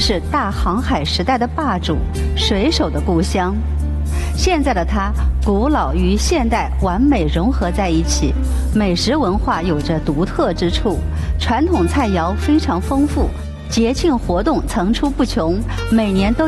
是大航海时代的霸主，水手的故乡。现在的它，古老与现代完美融合在一起，美食文化有着独特之处，传统菜肴非常丰富，节庆活动层出不穷，每年都